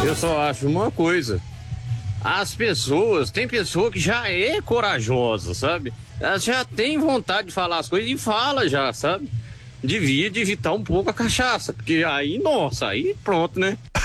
Eu só acho uma coisa. Tem pessoa que já é corajosa, sabe? Ela já tem vontade de falar as coisas e fala já, sabe? Devia de evitar um pouco a cachaça, porque aí, nossa, aí pronto, né?